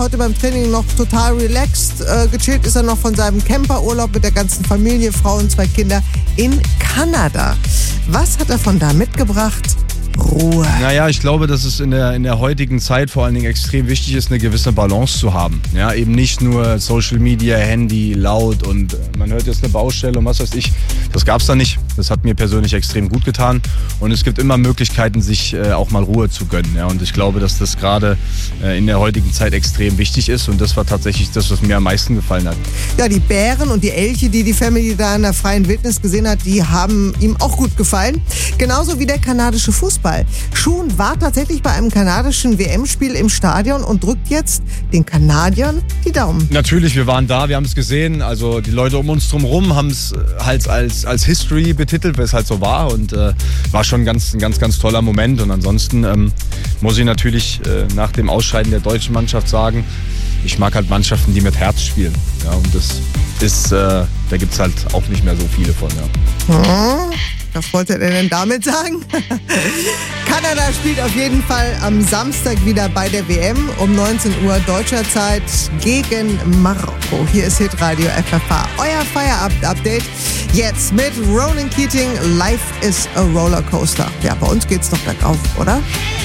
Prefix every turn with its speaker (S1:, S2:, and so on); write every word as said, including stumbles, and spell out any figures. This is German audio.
S1: Heute beim Training noch total relaxed. Äh, gechillt ist er noch von seinem Camperurlaub mit der ganzen Familie, Frau und zwei Kinder in Kanada. Was hat er von da mitgebracht? Ruhe.
S2: Naja, ich glaube, dass es in der, in der heutigen Zeit vor allen Dingen extrem wichtig ist, eine gewisse Balance zu haben. Ja, eben nicht nur Social Media, Handy, laut und man hört jetzt eine Baustelle und was weiß ich. Das gab's da nicht. Das hat mir persönlich extrem gut getan. Und es gibt immer Möglichkeiten, sich äh, auch mal Ruhe zu gönnen. Ja, und ich glaube, dass das gerade äh, in der heutigen Zeit extrem wichtig ist. Und das war tatsächlich das, was mir am meisten gefallen hat.
S1: Ja, die Bären und die Elche, die die Family da in der freien Wildnis gesehen hat, die haben ihm auch gut gefallen. Genauso wie der kanadische Fußball. Schuhn war tatsächlich bei einem kanadischen W M-Spiel im Stadion und drückt jetzt den Kanadiern die Daumen.
S2: Natürlich, wir waren da, wir haben es gesehen. Also die Leute um uns drumherum haben es halt als, als History betitelt, weil es halt so war. Und äh, war schon ganz, ein ganz, ganz toller Moment. Und ansonsten ähm, muss ich natürlich äh, nach dem Ausscheiden der deutschen Mannschaft sagen, ich mag halt Mannschaften, die mit Herz spielen. Ja, und das ist, äh, da gibt es halt auch nicht mehr so viele von. Ja.
S1: Hm. Was wollte er denn damit sagen? Kanada spielt auf jeden Fall am Samstag wieder bei der W M um neunzehn Uhr deutscher Zeit gegen Marokko. Hier ist Hitradio F F H, euer Feierabend-Update. Jetzt mit Ronan Keating, Life is a Rollercoaster. Ja, bei uns geht's doch bergauf, oder?